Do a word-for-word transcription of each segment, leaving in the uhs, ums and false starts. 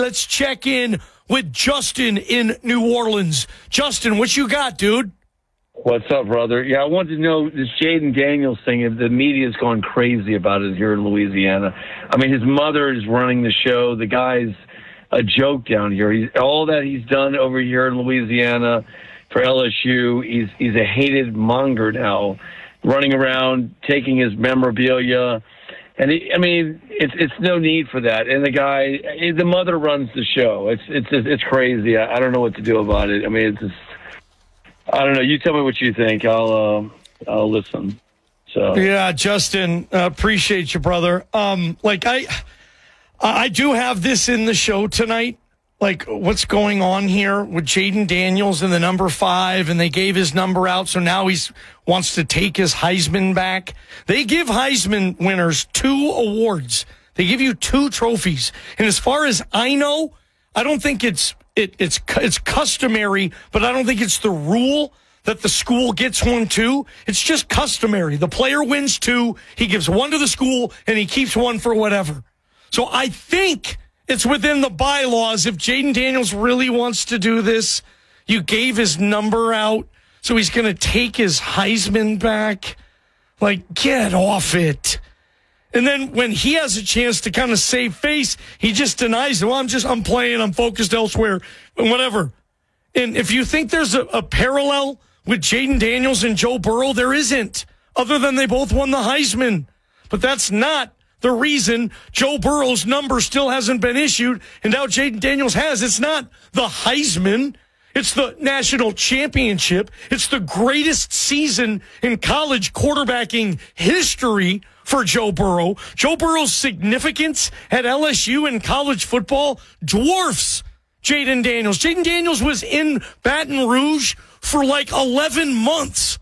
Let's check in with Justin in New Orleans. Justin, what you got, dude? What's up, brother? Yeah, I wanted to know this Jayden Daniels thing. The media's gone crazy about it here in Louisiana. I mean, his mother is running the show. The guy's a joke down here. He's, all that he's done over here in Louisiana for L S U, he's he's a hated monger now, running around, taking his memorabilia. And, he, I mean, it's it's no need for that. And the guy, the mother runs the show. It's it's it's crazy. I, I don't know what to do about it. I mean, it's just, I don't know. You tell me what you think. I'll uh, I'll listen. So yeah, Justin, uh, appreciate you, brother. Um, like I, I do have this in the show tonight. Like what's going on here with Jayden Daniels and the number five, and they gave his number out, so now he's wants to take his Heisman back. They give Heisman winners two awards. They give you two trophies, and as far as I know, I don't think it's. It, it's it's customary, but I don't think it's the rule that the school gets one too. It's just customary. The player wins two, he gives one to the school, and he keeps one for whatever. So I think it's within the bylaws. If Jayden Daniels really wants to do this, you gave his number out, so he's going to take his Heisman back. Like, get off it. And then when he has a chance to kind of save face, he just denies it. Well, I'm just, I'm playing, I'm focused elsewhere, and whatever. And if you think there's a, a parallel with Jayden Daniels and Joe Burrow, there isn't, other than they both won the Heisman. But that's not the reason Joe Burrow's number still hasn't been issued, and now Jayden Daniels has. It's not the Heisman. It's the national championship. It's the greatest season in college quarterbacking history for Joe Burrow. Joe Burrow's significance at L S U in college football dwarfs Jayden Daniels. Jayden Daniels was in Baton Rouge for like eleven months.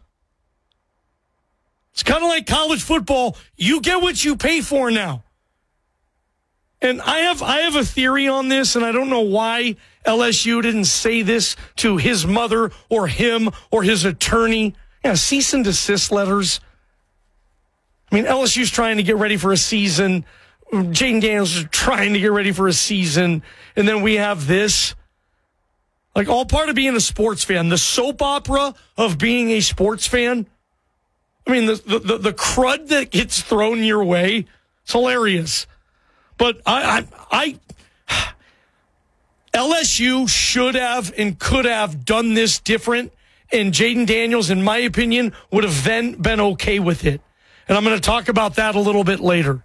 It's kind of like college football. You get what you pay for now. And I have I have a theory on this, and I don't know why L S U didn't say this to his mother or him or his attorney. Yeah, cease and desist letters. I mean, L S U's trying to get ready for a season. Jayden Daniels is trying to get ready for a season. And then we have this. Like, all part of being a sports fan. The soap opera of being a sports fan. I mean, the the, the, the crud that gets thrown your way. It's hilarious. But I, I, I, L S U should have and could have done this different. And Jayden Daniels, in my opinion, would have then been okay with it. And I'm going to talk about that a little bit later.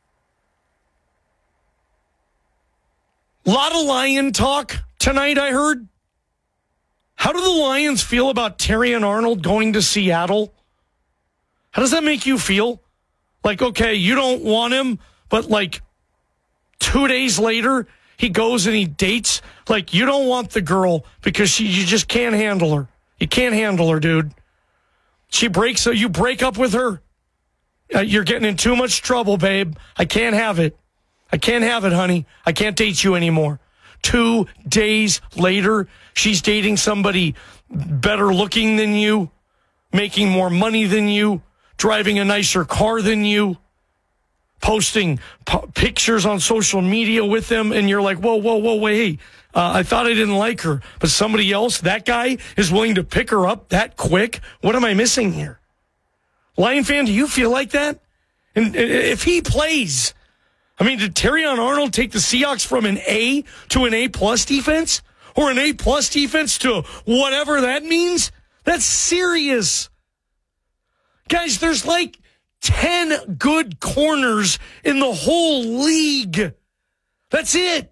A lot of Lion talk tonight, I heard. How do the Lions feel about Terrion Arnold going to Seattle? How does that make you feel? Like, okay, you don't want him, but like two days later, he goes and he dates. Like, you don't want the girl because she, you just can't handle her. You can't handle her, dude. She breaks, so you break up with her. Uh, you're getting in too much trouble, babe. I can't have it. I can't have it, honey. I can't date you anymore. Two days later, she's dating somebody better looking than you, making more money than you, driving a nicer car than you, posting p- pictures on social media with them, and you're like, whoa, whoa, whoa, wait. Uh, I thought I didn't like her, but somebody else, that guy, is willing to pick her up that quick? What am I missing here? Lion fan, do you feel like that? And if he plays, I mean, did Terrion Arnold take the Seahawks from an A to an A-plus defense? Or an A-plus defense to whatever that means? That's serious. Guys, there's like ten good corners in the whole league. That's it.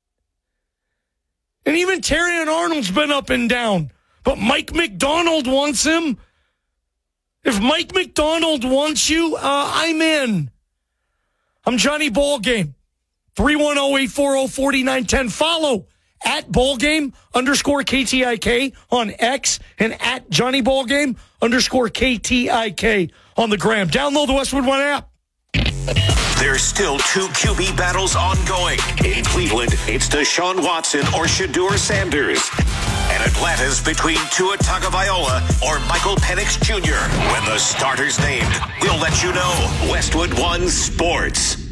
And even Terrion Arnold's been up and down. But Mike McDonald wants him. If Mike McDonald wants you, uh, I'm in. I'm Johnny Ballgame. three one zero, eight four zero, four nine one zero. Follow at Ballgame underscore K T I K on X and at Johnny Ballgame underscore K T I K on the gram. Download the Westwood One app. There's still two Q B battles ongoing. In Cleveland, it's Deshaun Watson or Shedeur Sanders. And Atlanta's between Tua Tagovailoa or Michael Penix Junior When the starter's named, we'll let you know. Westwood One Sports.